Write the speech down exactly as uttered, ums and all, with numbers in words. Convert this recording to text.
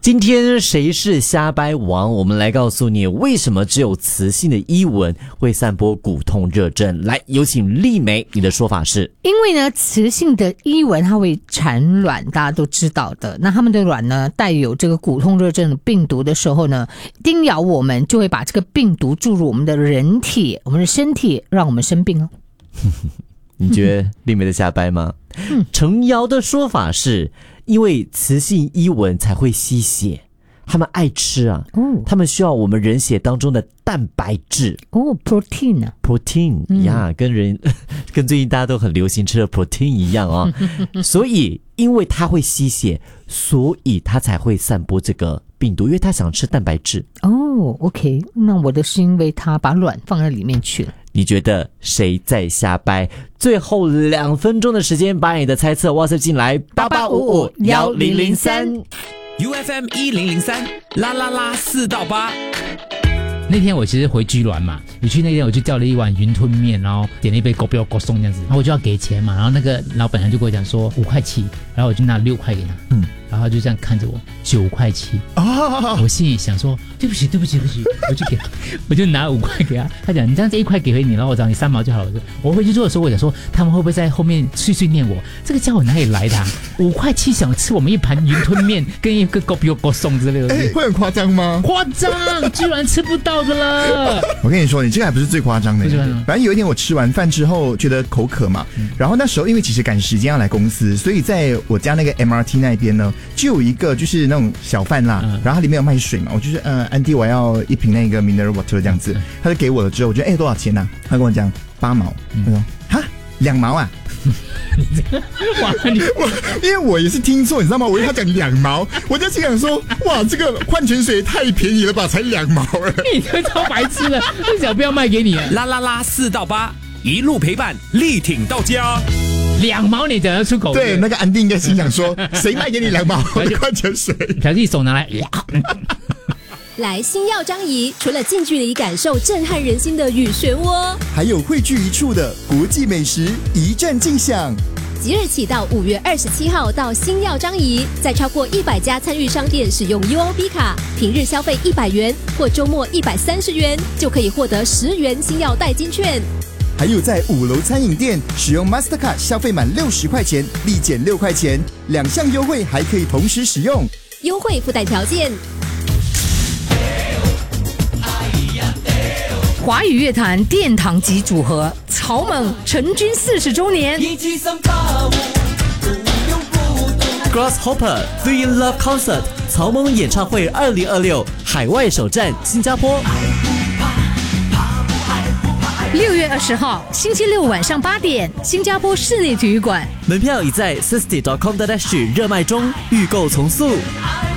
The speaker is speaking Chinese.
今天谁是瞎掰王？我们来告诉你为什么只有雌性的伊蚊会散播骨痛热症。来，有请丽梅，你的说法是？ 因为呢，雌性的伊蚊它会产卵，大家都知道的。那它们的卵呢，带有这个骨痛热症的病毒的时候呢，叮咬我们就会把这个病毒注入我们的人体、我们的身体，让我们生病哦。 你觉得丽梅的瞎掰吗？嗯、程瑶的说法是，因为雌性伊蚊才会吸血，他们爱吃啊，哦、他们需要我们人血当中的蛋白质哦 ，protein 啊 ，protein 呀、嗯，跟人跟最近大家都很流行吃的 protein 一样啊、哦，所以因为它会吸血，所以它才会散播这个病毒，因为它想吃蛋白质。 哦 ，OK， 那我的是因为它把卵放在里面去了。 你觉得谁在瞎掰？最后两分钟的时间，把你的猜测 WhatsApp 进来，八八五五一零零三 U F M 一零零三啦啦啦四到八。 那天我其实回居銮嘛，我去那天我就叫了一碗云吞面，然后点了一杯狗标狗松这样子，然后我就要给钱嘛，然后那个老板娘就跟我讲说五块七，然后我就拿六块给他，嗯，然后他就这样看着我九块七，啊，我心里想说对不起对不起对不起，我就给他，我就拿五块给他，他讲你这样子一块给回你，然后我找你三毛就好了。我回去做的时候，我想说他们会不会在后面碎碎念我，这个家伙哪里来的、啊？五块七想吃我们一盘云吞面跟一个狗标狗松之类的， 哎，会很夸张吗？ 夸张，居然吃不到的了。 我跟你说，你这个还不是最夸张的。反正有一天我吃完饭之后觉得口渴嘛，嗯、然后那时候因为其实赶时间要来公司，所以在我家那个 M R T 那边呢，就有一个就是那种小贩啦，嗯、然后它里面有卖水嘛，我就是呃，安迪我要一瓶那个 mineral water 这样子，他就给我了之后，我觉得哎、欸、多少钱呐、啊？他跟我讲八毛，他说哈两毛啊。 哇你我因为我也是听错，你知道吗？我以为他讲两毛，我就心想说，哇，这个矿泉水也太便宜了吧，才两毛了。 你这超白痴的，为什么不要卖给你、啊？ 啦啦啦四到八，一路陪伴，力挺到家。 两毛你讲得出口？ 对，那个安迪应该心想说，谁卖给你两毛的矿泉水？ 小弟手拿来。 来星耀张仪，除了近距离感受震撼人心的雨漩涡， 还有汇聚一处的国际美食一战尽享。 即日起到五月二十七号到星耀张仪，在超过一百家参与商店使用 U O B 卡，平日消费一百元或周末一百三十元，就可以获得十元星耀代金券。 还有在五楼餐饮店使用 Mastercard 消费满六十块钱，立减六块钱，两项优惠还可以同时使用， 优惠附带条件。 华语乐坛殿堂级组合草蜢成军四十周年 Grasshopper Three in Love Concert 草蜢演唱会二零二六海外首站新加坡， 六月二十号星期六晚上八点，新加坡室内体育馆， 门票已在 sixty dot com dot s g 热卖中，预购从速。